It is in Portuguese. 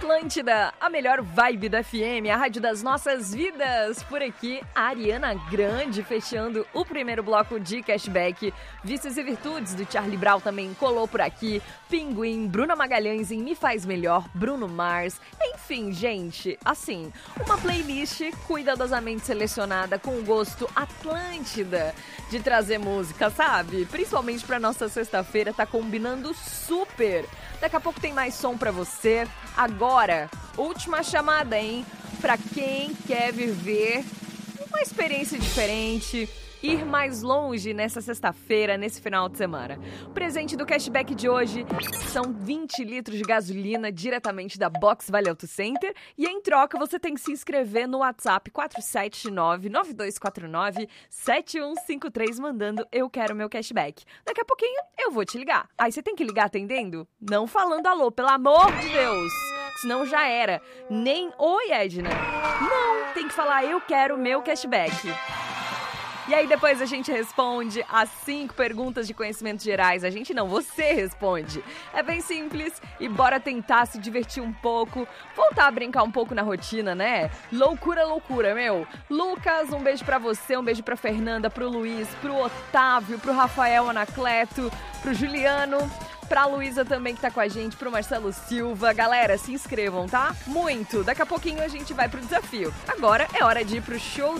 Atlântida, a melhor vibe da FM, a rádio das nossas vidas. Por aqui, a Ariana Grande fechando o primeiro bloco de cashback. Vícios e Virtudes do Charlie Brown também colou por aqui. Pinguim, Bruna Magalhães em Me Faz Melhor, Bruno Mars. Enfim, gente, assim, uma playlist cuidadosamente selecionada com o gosto Atlântida de trazer música, sabe? Principalmente pra nossa sexta-feira, tá combinando super. Daqui a pouco tem mais som pra você. Agora, última chamada, hein? Pra quem quer viver uma experiência diferente, ir mais longe nessa sexta-feira, nesse final de semana. O presente do cashback de hoje são 20 litros de gasolina diretamente da Box Vale Auto Center. E em troca, você tem que se inscrever no WhatsApp 479-9249-7153 mandando "Eu quero meu cashback". Daqui a pouquinho eu vou te ligar. Aí você tem que ligar atendendo? Não falando alô, pelo amor de Deus! Senão já era. Nem "Oi, Edna". Não, tem que falar "Eu quero meu cashback". E aí depois a gente responde as 5 perguntas de conhecimentos gerais. A gente não, você responde. É bem simples e bora tentar se divertir um pouco, voltar a brincar um pouco na rotina, né? Loucura, loucura, meu. Lucas, um beijo pra você, um beijo pra Fernanda, pro Luiz, pro Otávio, pro Rafael Anacleto, pro Juliano, pra Luísa também que tá com a gente, pro Marcelo Silva. Galera, se inscrevam, tá? Muito! Daqui a pouquinho a gente vai pro desafio. Agora é hora de ir pro show